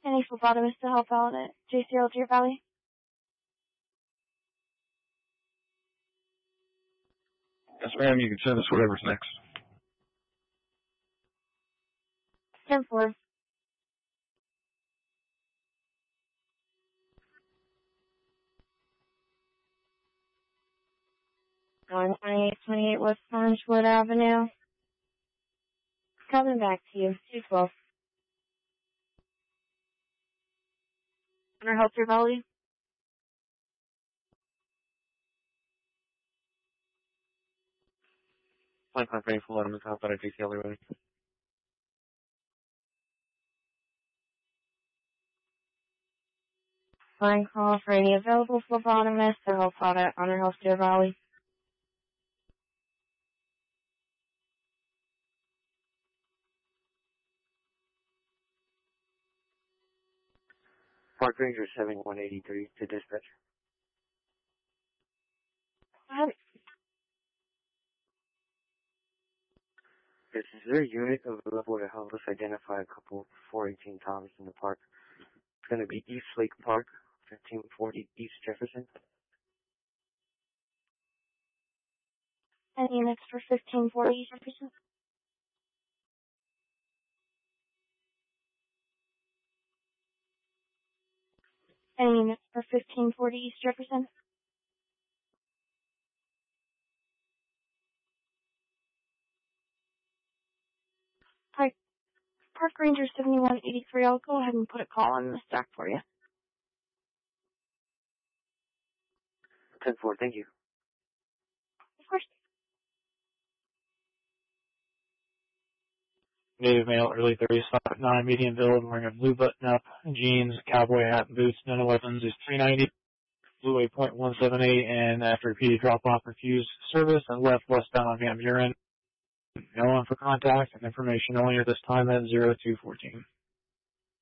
Any phlebotomist to help out at JCL Deer Valley? Yes, ma'am. You can send us whatever's next. 10-4. On 2828 West Orangewood Avenue. Coming back to you. 212. Hunter Health Deer Valley? Fine Company for Letterman to help out at JCL Deer Valley. Fine call for any available phlebotomist to help out at Hunter Health Deer Valley. Park Ranger 7183 to dispatch. Is there a unit available to help us identify a couple of 418 Thomas in the park? It's going to be East Lake Park, 1540 East Jefferson. Any units for 1540 Jefferson? Any units for 1540 East Jefferson? Hi, Park Ranger 7183. I'll go ahead and put a call on the stack for you. 10-4, thank you. Of course. Native male, early 30s, 5'9", medium build, wearing a blue button-up, jeans, cowboy hat, and boots, none weapons, is 390, blue 8.178, and after repeated drop-off, refused service and left westbound on Van Buren. No one for contact, and information only at this time at 0214.